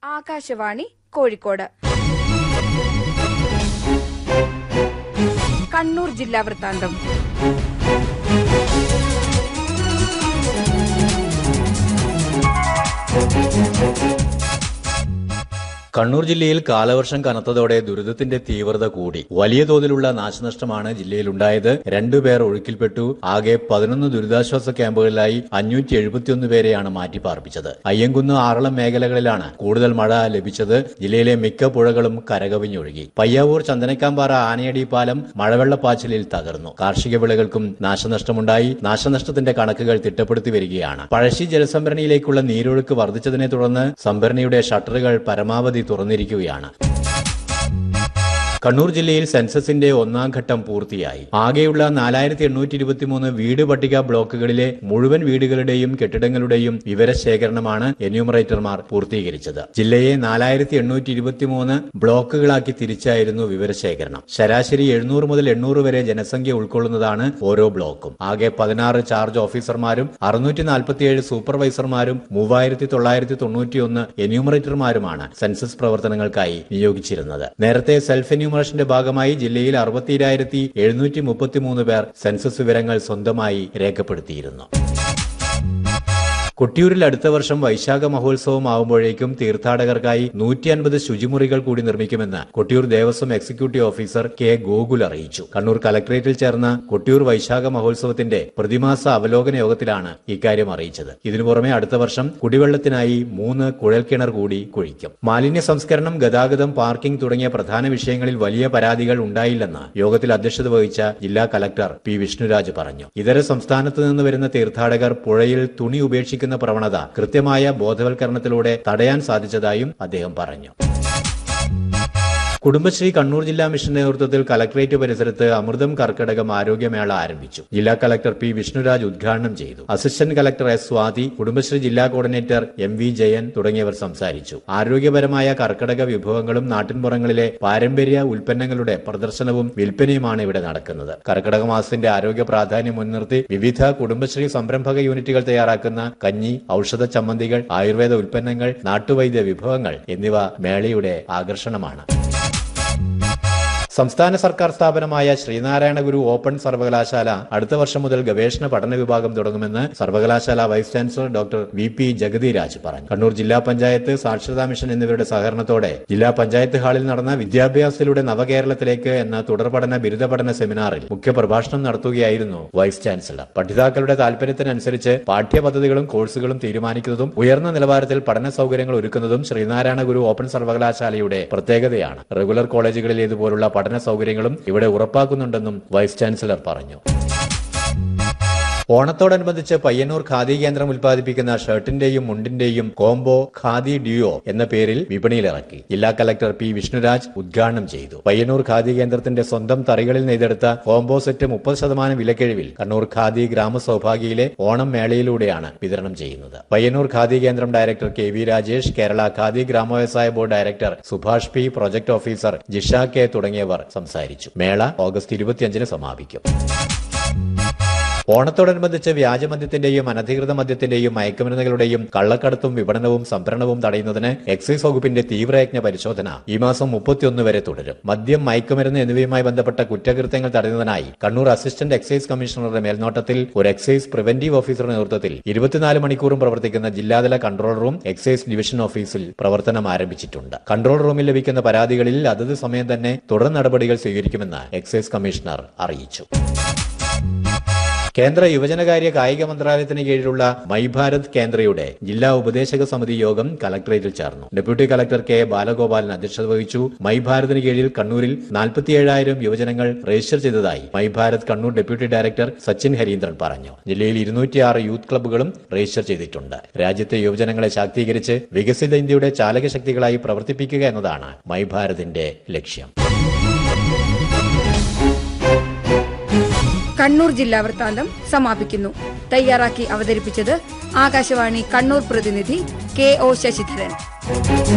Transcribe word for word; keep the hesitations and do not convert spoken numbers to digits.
ആകാശവാണി കോഴിക്കോട്. കണ്ണൂർ ജില്ലാ വൃത്താന്തം. കണ്ണൂർ ജില്ലയിൽ കാലവർഷം കനത്തതോടെ ദുരിതത്തിന്റെ തീവ്രത കൂടി. വലിയ തോതിലുള്ള നാശനഷ്ടമാണ് ജില്ലയിലുണ്ടായത്. രണ്ടുപേർ ഒഴുക്കിൽപ്പെട്ടു. ആകെ പതിനൊന്ന് ദുരിതാശ്വാസ ക്യാമ്പുകളിലായി അഞ്ഞൂറ്റി എഴുപത്തിയൊന്ന് പേരെയാണ് മാറ്റിപ്പാർപ്പിച്ചത്. അയ്യങ്കുന്ന്, ആറളം മേഖലകളിലാണ് കൂടുതൽ മഴ ലഭിച്ചത്. ജില്ലയിലെ മിക്ക പുഴകളും കരകവിഞ്ഞൊഴുകി. പയ്യാവൂർ ചന്ദനക്കാമ്പാറ ആനയടി പാലം മഴവെള്ളപ്പാച്ചിലിൽ തകർന്നു. കാർഷിക വിളകൾക്കും നാശനഷ്ടമുണ്ടായി. നാശനഷ്ടത്തിന്റെ കണക്കുകൾ തിട്ടപ്പെടുത്തി വരികയാണ്. പഴശ്ശി ജലസംഭരണിയിലേക്കുള്ള നീരൊഴുക്ക് വർദ്ധിച്ചതിനെ തുടർന്ന് സംഭരണിയുടെ ഷട്ടറുകൾ പരമാവധി തുറന്നിരിക്കുകയാണ്. കണ്ണൂർ ജില്ലയിൽ സെൻസസിന്റെ ഒന്നാം ഘട്ടം പൂർത്തിയായി. ആകെയുള്ള നാലായിരത്തി എണ്ണൂറ്റി ഇരുപത്തിമൂന്ന് വീട് പട്ടിക ബ്ലോക്കുകളിലെ മുഴുവൻ വീടുകളുടെയും കെട്ടിടങ്ങളുടെയും വിവരശേഖരണമാണ് എന്യൂമറേറ്റർമാർ പൂർത്തീകരിച്ചത്. ജില്ലയെ നാലായിരത്തി എണ്ണൂറ്റി ഇരുപത്തിമൂന്ന് ബ്ലോക്കുകളാക്കി തിരിച്ചായിരുന്നു വിവരശേഖരണം. ശരാശരി എഴുന്നൂറ് മുതൽ എണ്ണൂറ് വരെ ജനസംഖ്യ ഉൾക്കൊള്ളുന്നതാണ് ഓരോ ബ്ലോക്കും. ആകെ പതിനാറ് ചാർജ് ഓഫീസർമാരും അറുന്നൂറ്റി നാൽപ്പത്തിയേഴ് സൂപ്പർവൈസർമാരും മൂവായിരത്തി തൊള്ളായിരത്തി തൊണ്ണൂറ്റിയൊന്ന് എന്യൂമറേറ്റർമാരുമാണ് സെൻസസ് പ്രവർത്തനങ്ങൾക്കായി നിയോഗിച്ചിരുന്നത്. നേരത്തെ സെൽഫ് എന്യൂമറേഷന്റെ ഭാഗമായി ജില്ലയിൽ അറുപത്തിരായിരത്തി എഴുന്നൂറ്റി മുപ്പത്തിമൂന്ന് പേർ സെൻസസ് വിവരങ്ങൾ സ്വന്തമായി രേഖപ്പെടുത്തിയിരുന്നു. കൊട്ടിയൂരിൽ അടുത്ത വർഷം വൈശാഖ മഹോത്സവം ആവുമ്പോഴേക്കും തീർത്ഥാടകർക്കായി നൂറ്റി അൻപത് ശുചിമുറികൾ കൂടി നിർമ്മിക്കുമെന്ന് Kottiyoor Devaswom executive officer K Gokul അറിയിച്ചു. കണ്ണൂർ കലക്ടറേറ്റിൽ ചേർന്ന കൊട്ടിയൂർ വൈശാഖ മഹോത്സവത്തിന്റെ പ്രതിമാസ അവലോകന യോഗത്തിലാണ് ഇക്കാര്യം അറിയിച്ചത്. ഇതിനു പുറമെ അടുത്ത വർഷം കുടിവെള്ളത്തിനായി മൂന്ന് കുഴൽക്കിണർ കൂടി കുഴിക്കും. മാലിന്യ സംസ്കരണം, ഗതാഗതം, പാർക്കിംഗ് തുടങ്ങിയ പ്രധാന വിഷയങ്ങളിൽ വലിയ പരാതികൾ ഉണ്ടായില്ലെന്ന് യോഗത്തിൽ അധ്യക്ഷത വഹിച്ച ജില്ലാ കലക്ടർ പി വിഷ്ണുരാജ് പറഞ്ഞു. ഇതര സംസ്ഥാനത്ത് നിന്ന് വരുന്ന തീർത്ഥാടകർ പുഴയിൽ തുണി ഉപേക്ഷിക്കുന്ന പ്രവണത കൃത്യമായ ബോധവൽക്കരണത്തിലൂടെ തടയാൻ സാധിച്ചതായും അദ്ദേഹം പറഞ്ഞു. കുടുംബശ്രീ കണ്ണൂർ ജില്ലാ മിഷന്റെ നേതൃത്വത്തിൽ കലക്ടറേറ്റ് പരിസരത്ത് അമൃതം കർക്കടകം ആരോഗ്യമേള ആരംഭിച്ചു. ജില്ലാ കലക്ടർ പി വിഷ്ണുരാജ് ഉദ്ഘാടനം ചെയ്തു. Assistant collector S Swathi, Kudumbashree ജില്ലാ കോർഡിനേറ്റർ എം വി ജയൻ തുടങ്ങിയവർ സംസാരിച്ചു. ആരോഗ്യപരമായ കർക്കടക വിഭവങ്ങളും നാട്ടിൻപുറങ്ങളിലെ പാരമ്പര്യ ഉൽപ്പന്നങ്ങളുടെ പ്രദർശനവും വിൽപ്പനയുമാണ് ഇവിടെ നടക്കുന്നത്. കർക്കടക മാസത്തിന്റെ ആരോഗ്യ പ്രാധാന്യം മുൻനിർത്തി വിവിധ കുടുംബശ്രീ സംരംഭക യൂണിറ്റുകൾ തയ്യാറാക്കുന്ന കഞ്ഞി, ഔഷധ ചമ്മന്തികൾ, ആയുർവേദ ഉൽപ്പന്നങ്ങൾ, നാട്ടുവൈദ്യ വിഭവങ്ങൾ എന്നിവ മേളയുടെ ആകർഷണമാണ്. സംസ്ഥാന സർക്കാർ സ്ഥാപനമായ ശ്രീനാരായണ ഗുരു ഓപ്പൺ സർവകലാശാല അടുത്ത വർഷം മുതൽ ഗവേഷണ പഠന വിഭാഗം തുടങ്ങുമെന്ന് സർവകലാശാല vice chancellor doctor V P Jagathiraj പറഞ്ഞു. കണ്ണൂർ ജില്ലാ പഞ്ചായത്ത്, സാക്ഷരതാ മിഷൻ എന്നിവരുടെ സഹകരണത്തോടെ ജില്ലാ പഞ്ചായത്ത് ഹാളിൽ നടന്ന വിദ്യാഭ്യാസത്തിലൂടെ നവകേരളത്തിലേക്ക് എന്ന തുടർപഠന ബിരുദ പഠന സെമിനാറിൽ മുഖ്യപ്രഭാഷണം നടത്തുകയായിരുന്നു വൈസ് ചാൻസലർ. പഠിതാക്കളുടെ താൽപര്യത്തിനനുസരിച്ച് പാഠ്യപദ്ധതികളും കോഴ്സുകളും തീരുമാനിക്കുന്നതും ഉയർന്ന നിലവാരത്തിൽ പഠന സൌകര്യങ്ങൾ ഒരുക്കുന്നതും ശ്രീനാരായണ ഗുരു ഓപ്പൺ സർവകലാശാലയുടെ പ്രത്യേകതയാണ്. റെഗുലർ കോളേജുകളിലേതുപോലുള്ള പഠന സൗകര്യങ്ങളും ഇവിടെ ഉറപ്പാക്കുന്നുണ്ടെന്നും വൈസ് ചാൻസലർ പറഞ്ഞു. ഓണത്തോടനുബന്ധിച്ച് പയ്യന്നൂർ ഖാദി കേന്ദ്രം ഉൽപ്പാദിപ്പിക്കുന്ന ഷർട്ടിന്റെയും മുണ്ടിന്റെയും കോംബോ ഖാദി ഡ്യൂയോ എന്ന പേരിൽ വിപണിയിലിറക്കി. ജില്ലാ കലക്ടർ പി വിഷ്ണുരാജ് ഉദ്ഘാടനം ചെയ്തു. പയ്യന്നൂർ ഖാദി കേന്ദ്രത്തിന്റെ സ്വന്തം തറികളിൽ നെയ്തെടുത്ത കോംബോ സെറ്റ് മുപ്പത് ശതമാനം വിലക്കിഴിവിൽ കണ്ണൂർ ഖാദി ഗ്രാമസൌഭാഗ്യയിലെ ഓണം മേളയിലൂടെയാണ് വിതരണം ചെയ്യുന്നത്. പയ്യന്നൂർ ഖാദി കേന്ദ്രം director K V Rajesh, Kerala khadi ഗ്രാമവ്യവസായ board director Subhash P, project officer Jisha K തുടങ്ങിയവർ സംസാരിച്ചു. മേള ഓഗസ്റ്റ് ഇരുപത്തിയഞ്ചിന് സമാപിക്കും. ഓണത്തോടനുബന്ധിച്ച് വ്യാജമദ്യത്തിന്റെയും അനധികൃത മദ്യത്തിന്റെയും മയക്കുമരുന്നുകളുടെയും കള്ളക്കടത്തും വിപണനവും സംഭരണവും തടയുന്നതിന് എക്സൈസ് വകുപ്പിന്റെ തീവ്രയജ്ഞ പരിശോധന ഈ മാസം മുപ്പത്തിയൊന്ന് വരെ തുടരും. മദ്യം, മയക്കുമരുന്ന് എന്നിവയുമായി ബന്ധപ്പെട്ട കുറ്റകൃത്യങ്ങൾ തടയുന്നതിനായി കണ്ണൂർ അസിസ്റ്റന്റ് എക്സൈസ് കമ്മീഷണറുടെ മേൽനോട്ടത്തിൽ ഒരു എക്സൈസ് പ്രിവന്റീവ് ഓഫീസറുടെ നേതൃത്വത്തിൽ ഇരുപത്തിനാല് മണിക്കൂറും പ്രവർത്തിക്കുന്ന ജില്ലാതല കൺട്രോൾ റൂം എക്സൈസ് ഡിവിഷൻ ഓഫീസിൽ പ്രവർത്തനം ആരംഭിച്ചിട്ടുണ്ട്. കൺട്രോൾ റൂമിൽ ലഭിക്കുന്ന പരാതികളിൽ അതത് സമയം തന്നെ തുടർ നടപടികൾ സ്വീകരിക്കുമെന്ന് എക്സൈസ് കമ്മീഷണർ അറിയിച്ചു. കേന്ദ്ര യുവജനകാര്യ കായിക മന്ത്രാലയത്തിന് കീഴിലുള്ള മൈ ഭാരത് കേന്ദ്രയുടെ ജില്ലാ ഉപദേശക സമിതി യോഗം കലക്ടറേറ്റിൽ ചേർന്നു. ഡെപ്യൂട്ടി കലക്ടർ കെ ബാലഗോപാലൻ അധ്യക്ഷത വഹിച്ചു. മൈ ഭാരതിന് കീഴിൽ കണ്ണൂരിൽ നാൽപ്പത്തിയേഴായിരം യുവജനങ്ങൾ രജിസ്റ്റർ ചെയ്തതായി my Bharat Kannur deputy director Sachin Harindran പറഞ്ഞു. ജില്ലയിൽ ഇരുന്നൂറ്റിയാറ് യൂത്ത് ക്ലബ്ബുകളും രജിസ്റ്റർ ചെയ്തിട്ടുണ്ട്. രാജ്യത്തെ യുവജനങ്ങളെ ശാക്തീകരിച്ച് വികസിത ഇന്ത്യയുടെ ചാലകശക്തികളായി പ്രവർത്തിപ്പിക്കുക എന്നതാണ് മൈ ഭാരതിന്റെ ലക്ഷ്യം. കണ്ണൂർ ജില്ലാ വൃത്താന്തം സമാപിക്കുന്നു. തയ്യാറാക്കി അവതരിപ്പിച്ചത് ആകാശവാണി കണ്ണൂർ പ്രതിനിധി കെ ഒ ശശിധരൻ.